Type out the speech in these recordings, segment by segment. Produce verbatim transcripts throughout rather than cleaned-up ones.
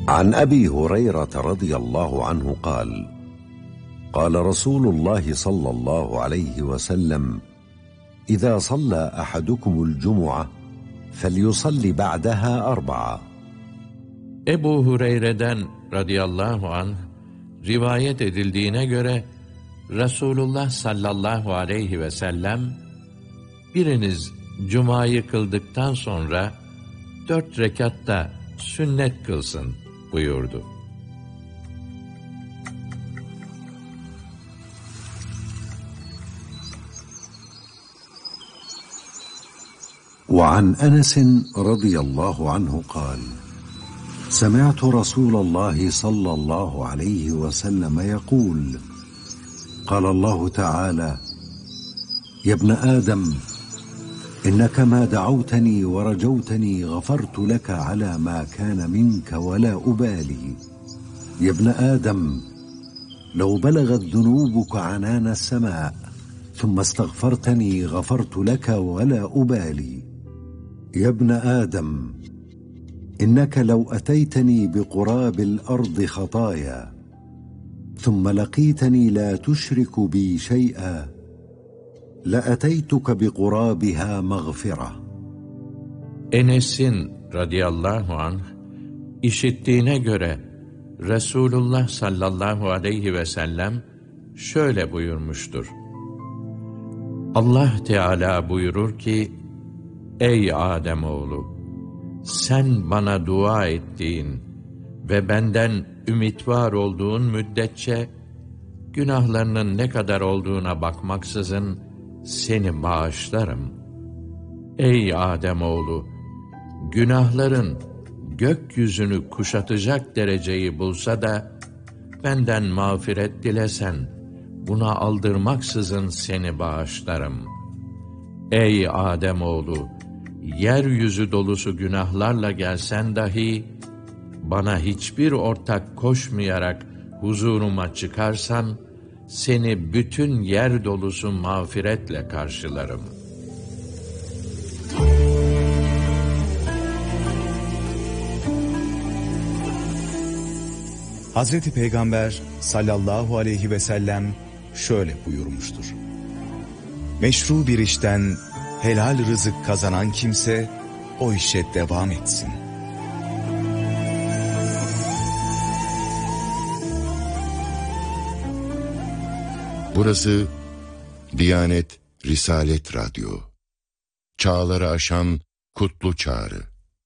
عن أبي هريرة رضي الله عنه قال: قال رسول الله صلى الله عليه وسلم: إذا صلى أحدكم الجمعة فليصلي بعدها أربعة. Ebu Hureyre'den radıyallahu anh rivayet edildiğine göre Resulullah sallallahu aleyhi ve sellem, biriniz cumayı kıldıktan sonra dört rekatta sünnet kılsın buyurdu. وعن أنس رضي الله عنه قال: سمعت رسول الله صلى الله عليه وسلم يقول: قال الله تعالى: يا ابن آدم إنك ما دعوتني ورجوتني غفرت لك على ما كان منك ولا أبالي. يا ابن آدم لو بلغت ذنوبك عنان السماء ثم استغفرتني غفرت لك ولا أبالي. يا ابن آدم إنك لو أتيتني بقراب الأرض خطايا ثم لقيتني لا تشرك بي شيئا لأتيتك بقرابها مغفرة. Enes'in radıyallahu anh işittiğine göre Resulullah sallallahu aleyhi ve sellem şöyle buyurmuştur. Allah Teala buyurur ki: Ey Ademoğlu, sen bana dua ettiğin ve benden ümit var olduğun müddetçe günahlarının ne kadar olduğuna bakmaksızın seni bağışlarım. Ey Ademoğlu, günahların gökyüzünü kuşatacak dereceyi bulsa da benden mağfiret dilesen, buna aldırmaksızın seni bağışlarım. Ey Ademoğlu, yeryüzü dolusu günahlarla gelsen dahi, bana hiçbir ortak koşmayarak huzuruma çıkarsan, seni bütün yer dolusu mağfiretle karşılarım. Hazreti Peygamber sallallahu aleyhi ve sellem şöyle buyurmuştur: Meşru bir işten helal rızık kazanan kimse o işe devam etsin. Burası Diyanet Risalet Radyo. Çağları aşan kutlu çağrı.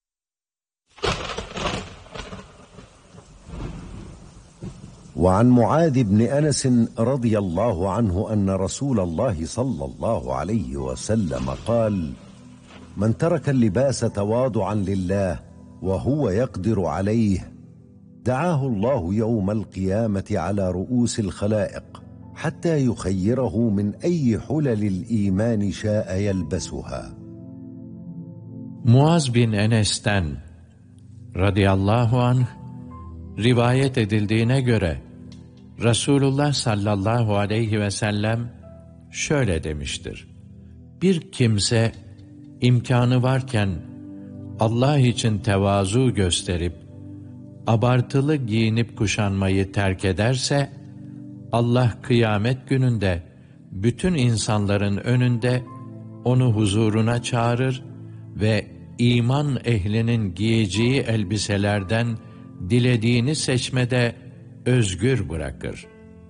وعن معاذ بن أنس رضي الله عنه أن رسول الله صلى الله عليه وسلم قال: من ترك اللباس تواضعا لله وهو يقدر عليه دعاه الله يوم القيامة على رؤوس الخلائق حتى يخيره من أي حلل الإيمان شاء يلبسها. Muaz bin Enes'ten radıyallahu anh rivayet edildiğine göre Resulullah sallallahu aleyhi ve sellem şöyle demiştir: Bir kimse imkanı varken Allah için tevazu gösterip abartılı giyinip kuşanmayı terk ederse, Allah kıyamet gününde bütün insanların önünde onu huzuruna çağırır ve iman ehlinin giyeceği elbiselerden dilediğini seçmede özgür bırakır.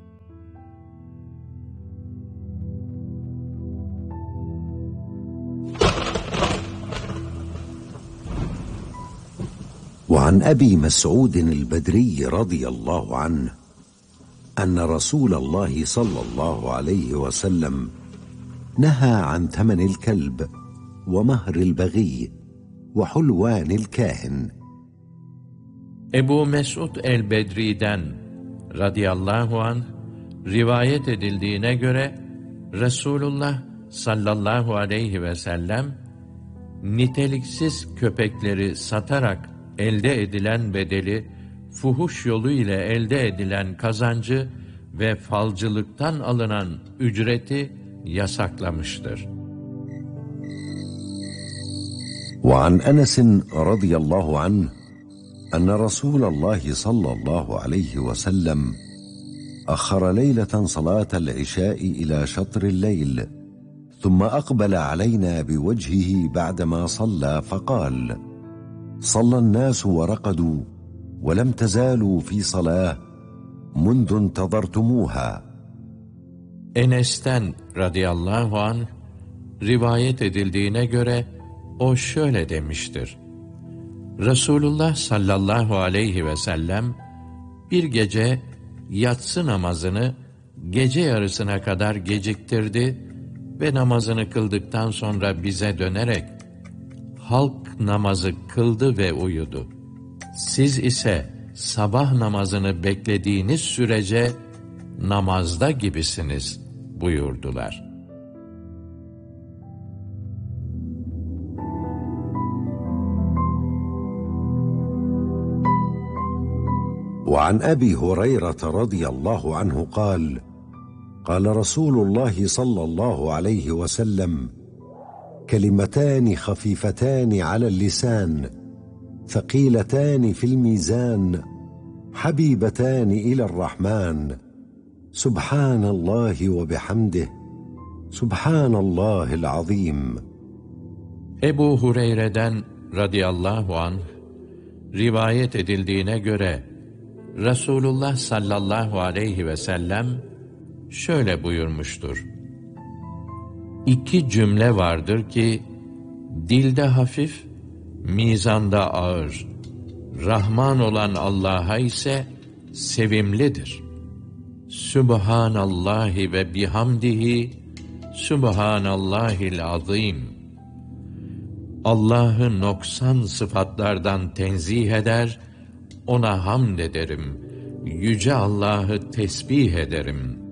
وعن أبي مسعود البدري رضي الله عنه أن رسول الله صلى الله عليه وسلم نهى عن ثمن الكلب ومهر البغي وحلوان الكاهن. Ebu Mes'ud el-Bedri'den radıyallahu anh rivayet edildiğine göre Resulullah sallallahu aleyhi ve sellem niteliksiz köpekleri satarak elde edilen bedeli, fuhuş yolu ile elde edilen kazancı ve falcılıktan alınan ücreti yasaklamıştır. وعن أنس رضي الله عنه أن رسول الله صلى الله عليه وسلم أخر ليلة صلاة العشاء إلى شطر الليل، ثم أقبل علينا بوجهه بعدما صلى فقال: صلى الناس ورقدوا ولم تزالوا في صلاة منذ انتظرتموها. Enes'ten radıyallahu anh rivayet edildiğine göre o şöyle demiştir: Resulullah sallallahu aleyhi ve sellem bir gece yatsı namazını gece yarısına kadar geciktirdi ve namazını kıldıktan sonra bize dönerek halk namazı kıldı ve uyudu. Siz ise sabah namazını beklediğiniz sürece namazda gibisiniz buyurdular. وعن أبي هريرة رضي الله عنه قال: قال رسول الله صلى الله عليه وسلم: كلمتان خفيفتان على اللسان ثقيلتان في الميزان حبيبتان إلى الرحمن سبحان الله وبحمده سبحان الله العظيم. Ebu Hureyre'den radıyallahu anh rivayet edildiğine göre Resulullah sallallahu aleyhi ve sellem şöyle buyurmuştur: İki cümle vardır ki dilde hafif, mizanda ağır, Rahman olan Allah'a ise sevimlidir. Sübhanallahi ve bihamdihi Sübhanallahil azim. Allah'ı noksan sıfatlardan tenzih eder, ona hamd ederim, yüce Allah'ı tesbih ederim.